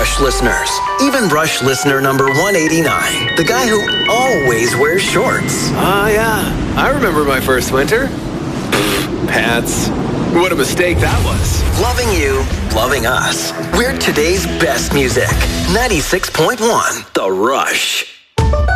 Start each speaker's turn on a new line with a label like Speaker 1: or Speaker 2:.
Speaker 1: Rush listeners. Even Rush listener number 189, the guy who always wears shorts.
Speaker 2: Yeah. I remember my first winter. Pants. What a mistake that was.
Speaker 1: Loving you, loving us. We're today's best music. 96.1 The Rush.